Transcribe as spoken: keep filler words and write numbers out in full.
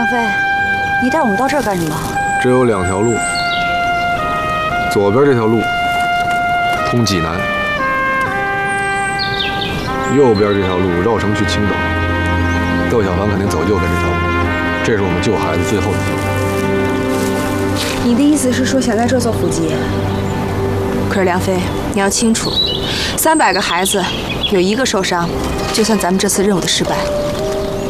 张飞，你带我们到这儿干什么？ 这有两条路，左边这条路通济南，右边这条路绕城去青岛。窦小凡肯定走右边这条路，这是我们救孩子最后一条路。 你的意思是说想在这做伏击？可是梁飞，你要清楚，三百个孩子有一个受伤，就算咱们这次任务的失败。